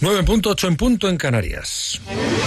9:08 en punto en Canarias.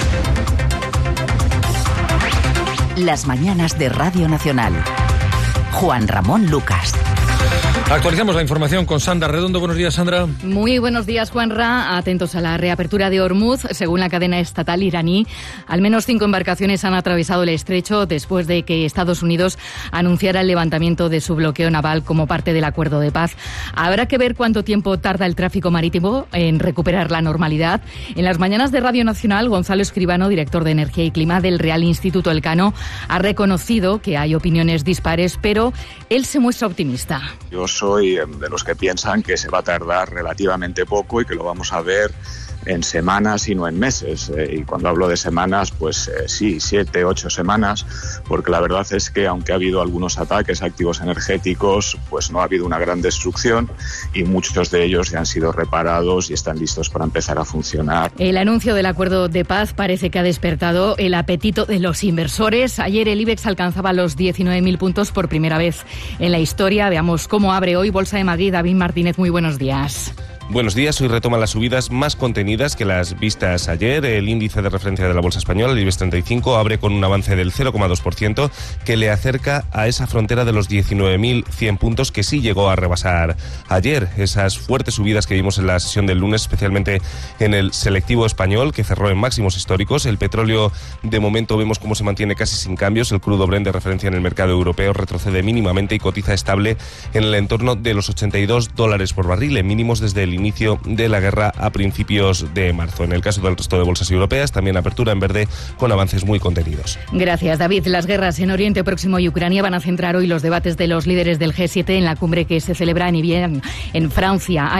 Las mañanas de Radio Nacional. Juan Ramón Lucas. Actualizamos la información con Sandra Redondo. Buenos días, Sandra. Muy buenos días, Juanra. Atentos a la reapertura de Hormuz. Según la cadena estatal iraní, al menos 5 embarcaciones han atravesado el estrecho después de que Estados Unidos anunciara el levantamiento de su bloqueo naval como parte del acuerdo de paz. Habrá que ver cuánto tiempo tarda el tráfico marítimo en recuperar la normalidad. En las mañanas de Radio Nacional, Gonzalo Escribano, director de Energía y Clima del Real Instituto Elcano, ha reconocido que hay opiniones dispares, pero él se muestra optimista. Yo soy de los que piensan que se va a tardar relativamente poco y que lo vamos a ver en semanas y no en meses. Y cuando hablo de semanas, pues sí, 7, 8 semanas, porque la verdad es que aunque ha habido algunos ataques a activos energéticos, pues no ha habido una gran destrucción y muchos de ellos ya han sido reparados y están listos para empezar a funcionar. El anuncio del acuerdo de paz parece que ha despertado el apetito de los inversores. Ayer el IBEX alcanzaba los 19.000 puntos por primera vez en la historia. Veamos cómo abre hoy Bolsa de Madrid. David Martínez, muy buenos días. Buenos días, hoy retoma las subidas más contenidas que las vistas ayer. El índice de referencia de la Bolsa Española, el IBEX 35, abre con un avance del 0,2% que le acerca a esa frontera de los 19.100 puntos que sí llegó a rebasar ayer. Esas fuertes subidas que vimos en la sesión del lunes, especialmente en el selectivo español, que cerró en máximos históricos. El petróleo, de momento, vemos cómo se mantiene casi sin cambios. El crudo Brent de referencia en el mercado europeo retrocede mínimamente y cotiza estable en el entorno de los $82 por barril, en mínimos desde el inicio de la guerra a principios de marzo. En el caso del resto de bolsas europeas, también apertura en verde con avances muy contenidos. Gracias, David. Las guerras en Oriente Próximo y Ucrania van a centrar hoy los debates de los líderes del G7 en la cumbre que se celebra en Francia.